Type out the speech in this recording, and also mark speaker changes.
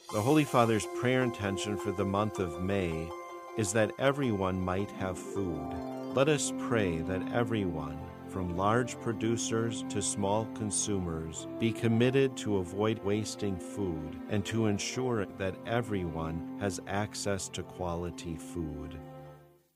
Speaker 1: The Holy Father's prayer intention for the month of May is that everyone might have food. Let us pray that everyone, from large producers to small consumers, be committed to avoid wasting food and to ensure that everyone has access to quality food.